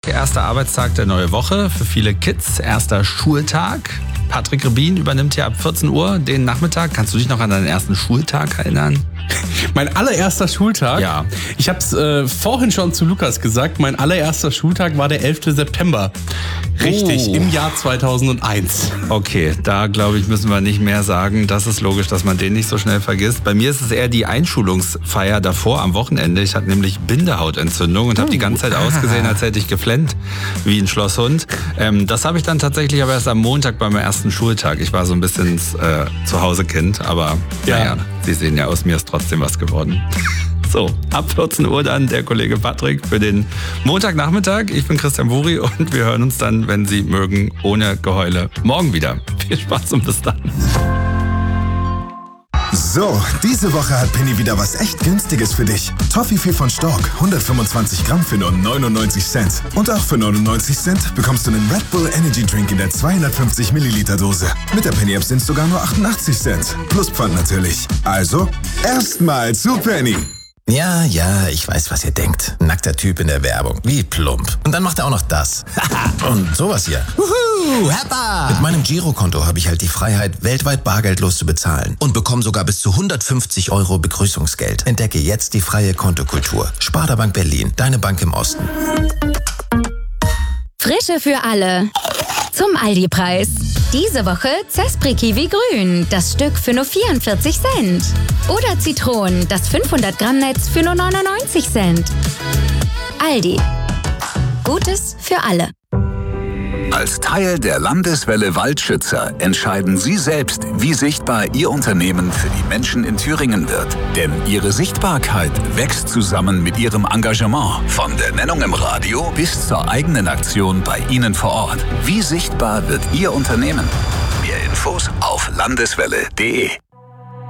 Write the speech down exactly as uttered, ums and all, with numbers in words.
erster Arbeitstag der neuen Woche. Für viele Kids erster Schultag. Patrick Rebin übernimmt hier ab vierzehn Uhr den Nachmittag. Kannst du dich noch an deinen ersten Schultag erinnern? Mein allererster Schultag? Ja. Ich habe es äh, vorhin schon zu Lukas gesagt. Mein allererster Schultag war der elfter September. Richtig, Oh. im Jahr zweitausendeins. Okay, da glaube ich, müssen wir nicht mehr sagen. Das ist logisch, dass man den nicht so schnell vergisst. Bei mir ist es eher die Einschulungsfeier davor am Wochenende. Ich hatte nämlich Bindehautentzündung und habe die ganze Zeit ausgesehen, als hätte ich geflennt, wie ein Schlosshund. Ähm, das habe ich dann tatsächlich aber erst am Montag bei meinem ersten Schultag. Ich war so ein bisschen äh, Zuhause-Kind, aber Ja. naja, Sie sehen ja, aus mir ist trotzdem was geworden. So, ab vierzehn Uhr dann der Kollege Patrick für den Montagnachmittag. Ich bin Christian Buri und wir hören uns dann, wenn Sie mögen, ohne Geheule, morgen wieder. Viel Spaß und bis dann. So, diese Woche hat Penny wieder was echt Günstiges für dich. Toffifee von Stork, hundertfünfundzwanzig Gramm für nur neunundneunzig Cent. Und auch für neunundneunzig Cent bekommst du einen Red Bull Energy Drink in der zweihundertfünfzig Milliliter Dose. Mit der Penny App sind es sogar nur achtundachtzig Cent. Plus Pfand natürlich. Also, erstmal zu Penny. Ja, ja, ich weiß, was ihr denkt. Nackter Typ in der Werbung. Wie plump. Und dann macht er auch noch das. Und sowas hier. Wuhu, Heppa! Mit meinem Girokonto habe ich halt die Freiheit, weltweit bargeldlos zu bezahlen. Und bekomme sogar bis zu hundertfünfzig Euro Begrüßungsgeld. Entdecke jetzt die freie Kontokultur. Sparda Bank Berlin, deine Bank im Osten. Frische für alle. Zum Aldi-Preis. Diese Woche Zespri Kiwi Grün, das Stück für nur vierundvierzig Cent. Oder Zitronen, das fünfhundert Gramm Netz für nur neunundneunzig Cent. Aldi. Gutes für alle. Als Teil der Landeswelle Waldschützer entscheiden Sie selbst, wie sichtbar Ihr Unternehmen für die Menschen in Thüringen wird. Denn Ihre Sichtbarkeit wächst zusammen mit Ihrem Engagement. Von der Nennung im Radio bis zur eigenen Aktion bei Ihnen vor Ort. Wie sichtbar wird Ihr Unternehmen? Mehr Infos auf landeswelle punkt de.